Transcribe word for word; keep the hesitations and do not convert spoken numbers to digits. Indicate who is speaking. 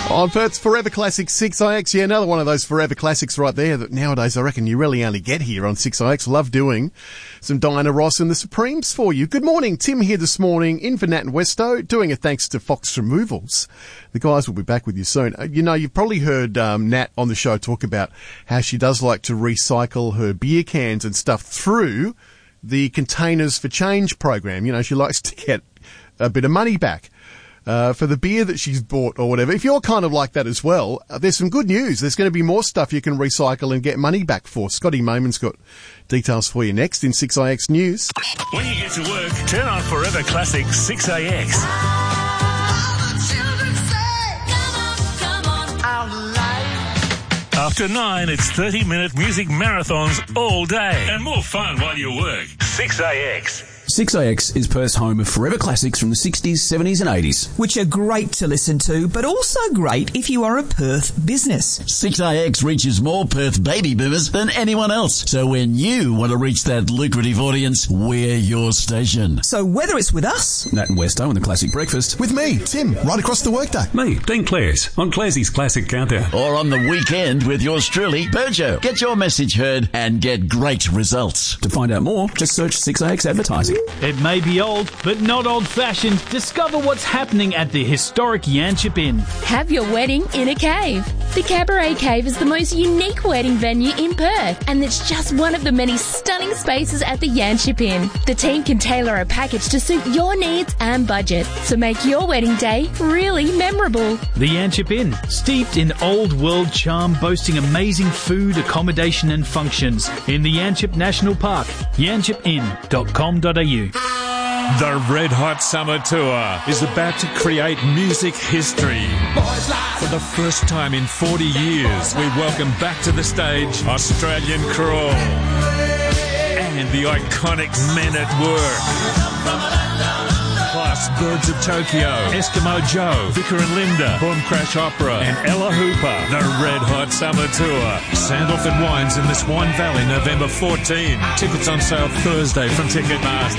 Speaker 1: On Perth's Forever Classic six I X, yeah, another one of those Forever Classics right there that nowadays I reckon you really only get here on six I X. Love doing some Diana Ross and the Supremes for you. Good morning, Tim here this morning in for Nat and Westo, doing it thanks to Fox Removals. The guys will be back with you soon. You know, you've probably heard um, Nat on the show talk about how she does like to recycle her beer cans and stuff through the Containers for Change program. You know, she likes to get a bit of money back. Uh, for the beer that she's bought or whatever. If you're kind of like that as well, uh, there's some good news. There's going to be more stuff you can recycle and get money back for. Scotty Moman's got details for you next in six I X News.
Speaker 2: When you get to work, turn on Forever Classic six A X. After nine, it's thirty-minute music marathons all day. And more fun while you work. six A X.
Speaker 3: six A X is Perth's home of forever classics from the sixties, seventies and eighties.
Speaker 4: Which are great to listen to, but also great if you are a Perth business.
Speaker 5: six A X reaches more Perth baby boomers than anyone else. So when you want to reach that lucrative audience, we're your station.
Speaker 4: So whether it's with us,
Speaker 3: Nat and Westo and the Classic Breakfast,
Speaker 6: with me, Tim, right across the workday.
Speaker 7: Me, Dean Clares, on Clarsey's Classic Countdown.
Speaker 5: Or on the weekend with yours truly, Bojo. Get your message heard and get great results.
Speaker 3: To find out more, just search six A X Advertising.
Speaker 8: It may be old, but not old-fashioned. Discover what's happening at the historic Yanchep Inn.
Speaker 9: Have your wedding in a cave. The Cabaret Cave is the most unique wedding venue in Perth, and it's just one of the many stunning spaces at the Yanchep Inn. The team can tailor a package to suit your needs and budget, so make your wedding day really memorable.
Speaker 8: The Yanchep Inn, steeped in old-world charm, boasting amazing food, accommodation and functions in the Yanchep National Park. yanchep inn dot com dot a u.
Speaker 2: The Red Hot Summer Tour is about to create music history. For the first time in forty years, we welcome back to the stage Australian Crawl and the iconic Men at Work. Plus Birds of Tokyo, Eskimo Joe, Vicar and Linda, Boom Crash Opera and Ella Hooper. The Red Hot Summer Tour. Sandalford Wines in the Swan Valley, November fourteenth. Tickets on sale Thursday from Ticketmaster.